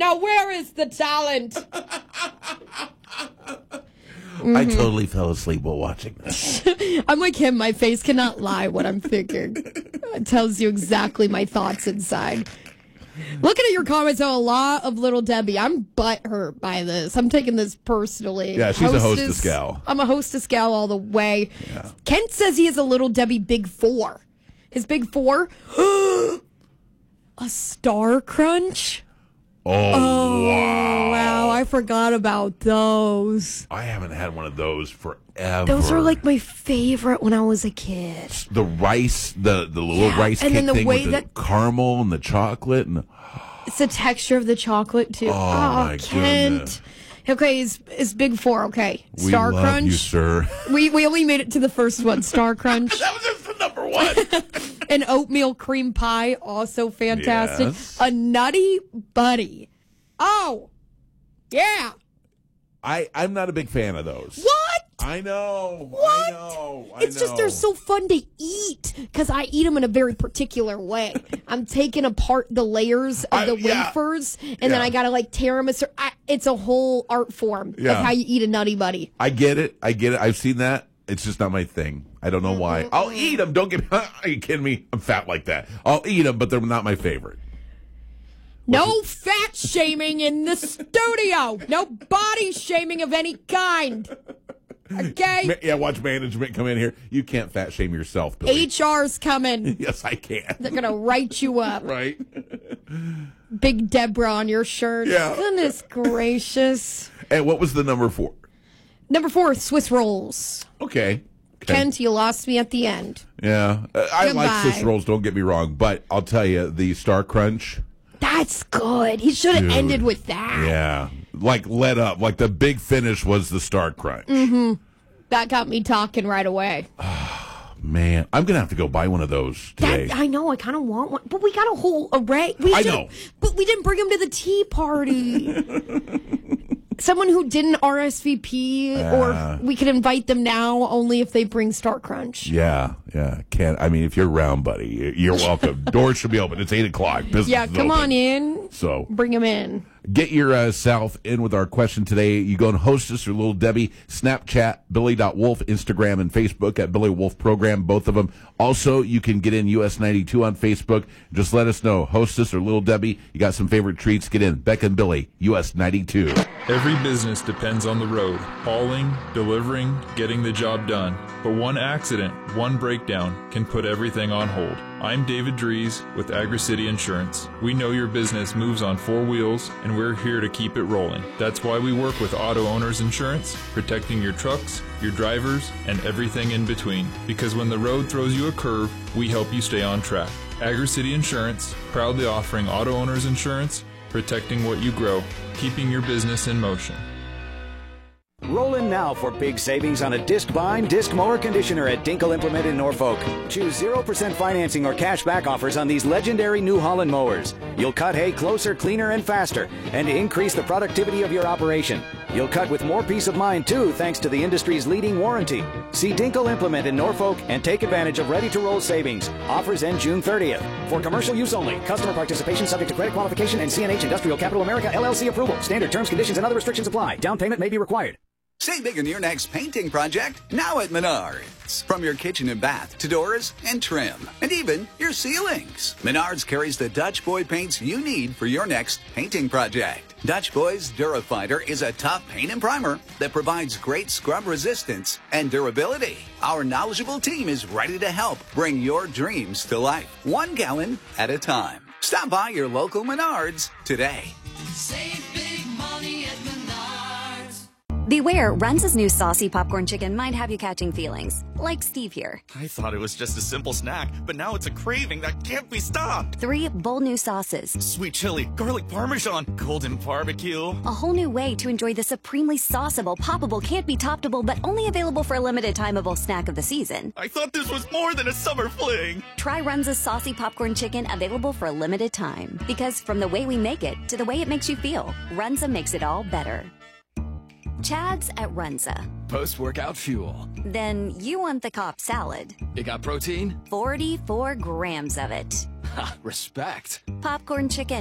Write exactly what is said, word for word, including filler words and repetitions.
Now, where is the talent? Mm-hmm. I totally fell asleep while watching this. I'm like him. My face cannot lie what I'm thinking. It tells you exactly my thoughts inside. Looking at your comments, though, a lot of Little Debbie. I'm butthurt by this. I'm taking this personally. Yeah, she's hostess, a hostess gal. I'm a hostess gal all the way. Yeah. Kent says he is a Little Debbie Big Four. His Big Four? A Star Crunch? Oh, oh, wow. Wow, I forgot about those. I haven't had one of those forever. Those were like my favorite when I was a kid. The rice, the, the little yeah, rice and cake then the thing way with that, the caramel and the chocolate. And it's the texture of the chocolate, too. Oh, oh my Kent. goodness. Okay, it's, it's Big Four, okay. We Star love Crunch. you, sir. We, we only made it to the first one, Star Crunch. That was just the number one. An oatmeal cream pie, also fantastic. Yes. A Nutty Buddy. Oh, yeah. I, I'm not a big fan of those. What? I know. What? I know. I it's know. just they're so fun to eat because I eat them in a very particular way. I'm taking apart the layers of I, the yeah. wafers, and yeah. then I gotta like tear them. I, it's a whole art form yeah. of how you eat a Nutty Buddy. I get it. I get it. I've seen that. It's just not my thing. I don't know why. I'll eat them. Don't get me. Are you kidding me? I'm fat like that. I'll eat them, but they're not my favorite. No fat shaming in the studio. No body shaming of any kind. Okay? Yeah, watch management come in here. You can't fat shame yourself, Billy. H R's coming. Yes, I can. They're going to write you up. Right? Big Deborah on your shirt. Yeah. Goodness gracious. And what was the number four? Number four, Swiss rolls. Okay. okay. Kent, you lost me at the end. Yeah. Uh, I Goodbye. like Swiss rolls, don't get me wrong. But I'll tell you, the Star Crunch. That's good. He should have ended with that. Yeah. Like, let up. Like, the big finish was the Star Crunch. Mm-hmm. That got me talking right away. Man, I'm going to have to go buy one of those today. That, I know. I kind of want one. But we got a whole array. We I know. But we didn't bring them to the tea party. Someone who didn't R S V P, uh, or we could invite them now only if they bring Star Crunch. Yeah, yeah. Can't. I mean, if you're around, buddy, you're welcome. Doors should be open. It's eight o'clock. Business yeah, is come open. on in. So bring them in. Get yourself in with our question today. You go and Hostess or Little Debbie, Snapchat, Billy dot Wolf, Instagram and Facebook at Billy Wolf Program, both of them. Also, you can get in U S ninety-two on Facebook. Just let us know, Hostess or Little Debbie, you got some favorite treats, get in. Beck and Billy, U S ninety-two. Every business depends on the road, hauling, delivering, getting the job done. But one accident, one breakdown can put everything on hold. I'm David Dries with Agri-City Insurance. We know your business moves on four wheels, and we're here to keep it rolling. That's why we work with Auto Owners Insurance, protecting your trucks, your drivers, and everything in between. Because when the road throws you a curve, we help you stay on track. Agri-City Insurance, proudly offering Auto Owners Insurance, protecting what you grow, keeping your business in motion. Roll in now for big savings on a disc bind, disc mower conditioner at Dinkle Implement in Norfolk. Choose zero percent financing or cash back offers on these legendary New Holland mowers. You'll cut hay closer, cleaner, and faster, and increase the productivity of your operation. You'll cut with more peace of mind, too, thanks to the industry's leading warranty. See Dinkle Implement in Norfolk and take advantage of ready-to-roll savings. Offers end June thirtieth. For commercial use only. Customer participation subject to credit qualification and C N H Industrial Capital America L L C approval. Standard terms, conditions, and other restrictions apply. Down payment may be required. Save big on your next painting project now at Menards. From your kitchen and bath to doors and trim, and even your ceilings. Menards carries the Dutch Boy paints you need for your next painting project. Dutch Boy's Durafighter is a tough paint and primer that provides great scrub resistance and durability. Our knowledgeable team is ready to help bring your dreams to life, one gallon at a time. Stop by your local Menards today. Save big money at Menards. Beware, Runza's new saucy popcorn chicken might have you catching feelings. Like Steve here. I thought it was just a simple snack, but now it's a craving that can't be stopped. Three bold new sauces. Sweet chili, garlic parmesan, golden barbecue. A whole new way to enjoy the supremely sauceable, poppable, can't be toppable, but only available for a limited timeable snack of the season. I thought this was more than a summer fling. Try Runza's saucy popcorn chicken, available for a limited time. Because from the way we make it to the way it makes you feel, Runza makes it all better. Chad's at Runza. Post-workout fuel. Then you want the Cobb salad. It got protein? forty-four grams of it. Ha, respect. Popcorn chicken,